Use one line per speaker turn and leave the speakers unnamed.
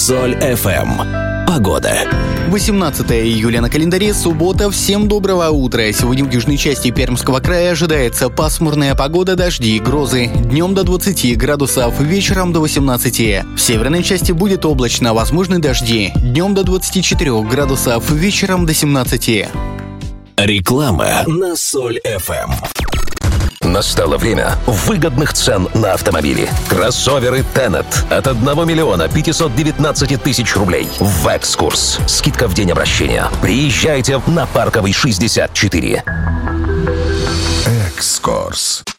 Соль FM. Погода.
18 июля на календаре, суббота. Всем доброго утра. Сегодня в южной части Пермского края ожидается пасмурная погода, дожди и грозы. Днем до 20 градусов, вечером до 18. В северной части будет облачно, возможны дожди. Днем до 24 градусов, вечером до 17.
Реклама на Соль FM.
Настало время выгодных цен на автомобили. Кроссоверы Tenet от 1 миллиона 519 тысяч рублей. В «Экскурс». Скидка в день обращения. Приезжайте на Парковый 64.
«Экскурс».